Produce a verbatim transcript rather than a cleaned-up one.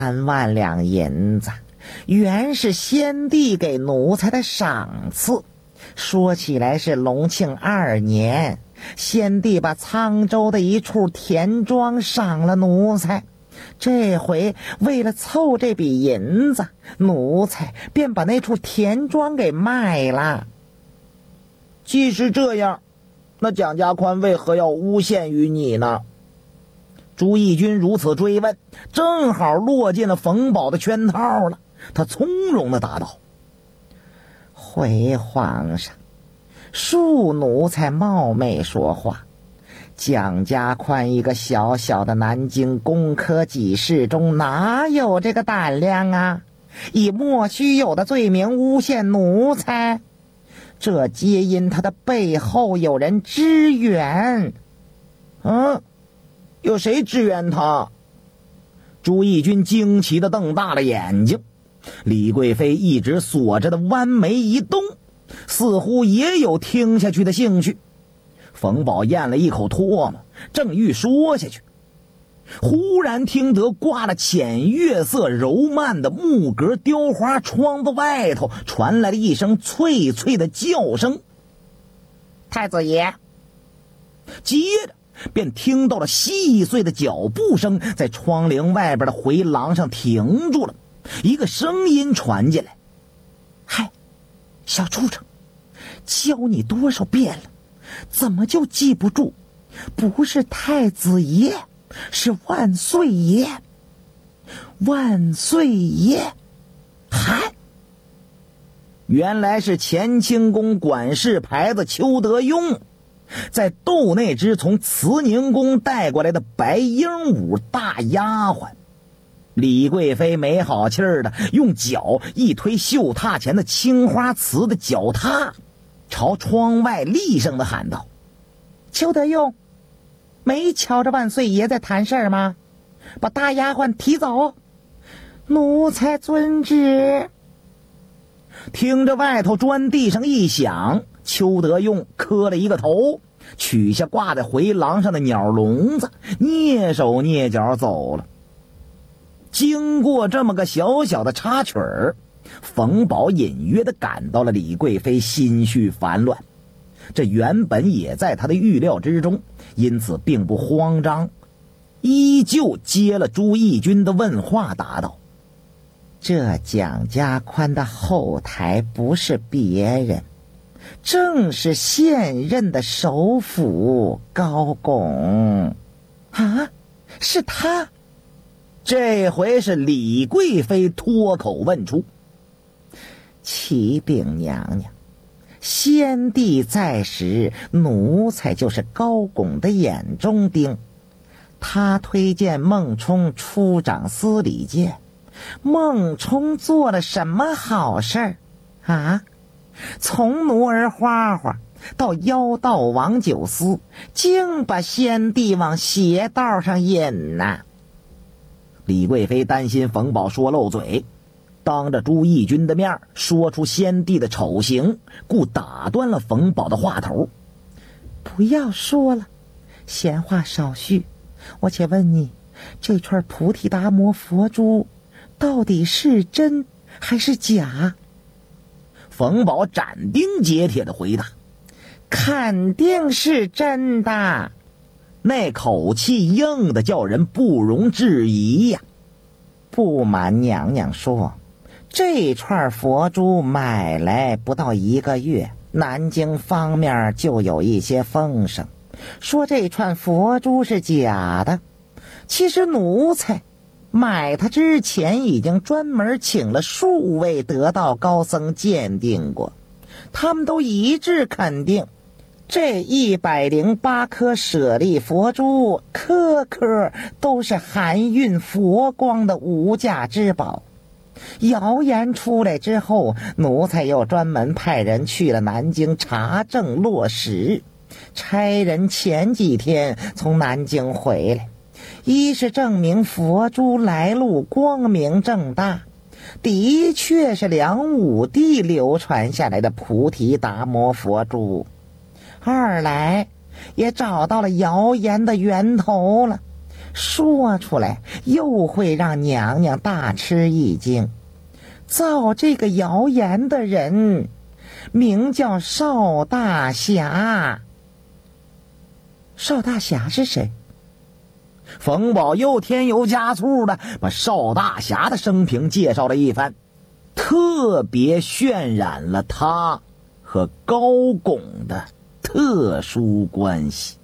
三万两银子，原是先帝给奴才的赏赐。说起来是隆庆二年，先帝把沧州的一处田庄赏了奴才，这回为了凑这笔银子，奴才便把那处田庄给卖了。 既是这样，那蒋家宽为何要诬陷于你呢？ 朱翊钧如此追问，正好落进了冯保的圈套了。他从容地答道：回皇上，恕奴才冒昧说话，蒋家宽一个小小的南京工科给事中，哪有这个胆量啊，以莫须有的罪名诬陷奴才？这皆因他的背后有人支援。 嗯，有谁支援他？ 朱翊钧惊奇地瞪大了眼睛。李贵妃一直锁着的弯眉一动，似乎也有听下去的兴趣。冯保咽了一口唾沫，正欲说下去，忽然听得挂了浅月色柔曼的木格雕花窗子外头传来了一声脆脆的叫声：太子爷！接着便听到了细碎的脚步声在窗棂外边的回廊上停住了。一个声音传进来：嗨，小畜生，教你多少遍了，怎么就记不住？不是太子爷，是万岁爷。万岁爷！嗨，原来是乾清宫管事牌子邱德庸在斗内之从慈宁宫带过来的白鹦鹉大丫鬟。李贵妃没好气儿的用脚一推绣榻前的青花瓷的脚踏，朝窗外厉声的喊道：邱德庸，没瞧着万岁爷在谈事儿吗？把大丫鬟提走。奴才遵旨。听着外头砖地上一响，邱德庸磕了一个头，取下挂在回廊上的鸟笼子，蹑手蹑脚走了。经过这么个小小的插曲儿，冯保隐约地感到了李贵妃心绪烦乱，这原本也在他的预料之中，因此并不慌张，依旧接了朱翊钧的问话，答道：这蒋家宽的后台不是别人，正是现任的首辅高拱。啊，是他？这回是李贵妃脱口问出。启禀娘娘，先帝在时，奴才就是高拱的眼中钉。他推荐孟冲出掌司礼监，孟冲做了什么好事儿啊？从奴儿花花到妖道王九思，竟把先帝往邪道上引呐、啊！李贵妃担心冯保说漏嘴，当着朱翊钧的面说出先帝的丑行，故打断了冯保的话头。不要说了，闲话少叙，我且问你，这串菩提达摩佛珠到底是真还是假？冯保斩钉截铁地回答：肯定是真的。那口气硬的叫人不容置疑呀、啊！不瞒娘娘说，这串佛珠买来不到一个月，南京方面就有一些风声，说这串佛珠是假的。其实奴才买它之前已经专门请了数位得道高僧鉴定过，他们都一致肯定这一百零八颗舍利佛珠，颗颗都是含蕴佛光的无价之宝。谣言出来之后，奴才又专门派人去了南京查证落实。差人前几天从南京回来，一是证明佛珠来路光明正大，的确是梁武帝流传下来的菩提达摩佛珠；二来也找到了谣言的源头了， 说出来又会让娘娘大吃一惊。造这个谣言的人名叫邵大侠。邵大侠是谁？ 冯宝又添油加醋的把邵大侠的生平介绍了一番，特别渲染了他和高拱的特殊关系。